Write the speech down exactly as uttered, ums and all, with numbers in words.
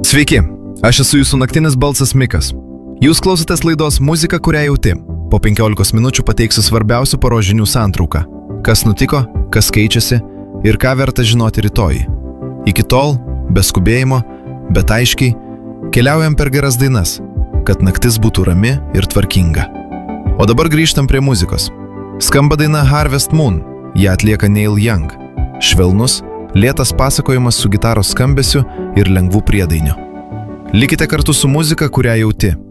Sveiki, aš esu jūsų naktinis balsas Mikas. Jūs klausotės laidos Muzika, kurią jauti. Po penkiolikos minučių pateiksiu svarbiausių paros žinių santrauką. Kas nutiko, kas keičiasi ir ką verta žinoti rytoj. Iki tol, be skubėjimo, bet aiškiai, keliaujam per geras dainas, kad naktis būtų rami ir tvarkinga. O dabar grįžtam prie muzikos. Skamba daina Harvest Moon, ją atlieka Neil Young. Švelnus, lėtas pasakojimas su gitaros skambesiu ir lengvų priedainiu. Likite kartu su muzika, kurią jauti.